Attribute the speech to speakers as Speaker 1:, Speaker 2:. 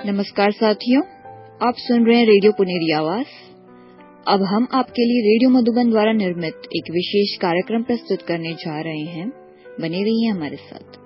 Speaker 1: नमस्कार साथियों, आप सुन रहे हैं रेडियो पुनेरी आवाज। अब हम आपके लिए रेडियो मधुबन द्वारा निर्मित एक विशेष कार्यक्रम प्रस्तुत करने जा रहे हैं। बने रहिए हमारे साथ।